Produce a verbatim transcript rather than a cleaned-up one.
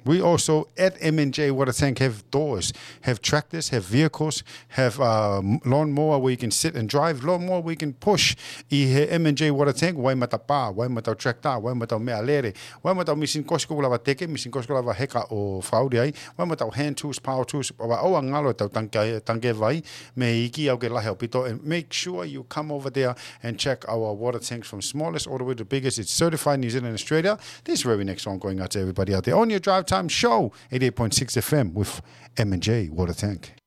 We also at M and J Water Tank have doors, have tractors, have vehicles, have uh, lawnmower where you can sit and drive, lawnmower where you can push. I he M and J Water Tank, wai mata pā, wai mata tractor, wai mata mea lere, wai mata misin kosko lava teke, misin kosko lava heka o fraude ai, wai mata hand tools, power tools, wa o ngalo tau tanke tanke vai, me iki au ke lahe o pito. And make sure you come over there and check our water tanks from smallest all the way to biggest. It's certified New Zealand and Australia. This very next one going out to everybody out there on your drive time show, eighty-eight point six F M with M and J Water Tank.